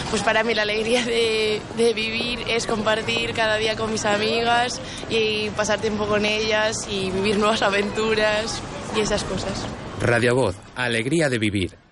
Pues para mí la alegría de vivir es compartir cada día con mis amigas y pasar tiempo con ellas y vivir nuevas aventuras y esas cosas. Radio Voz, alegría de vivir.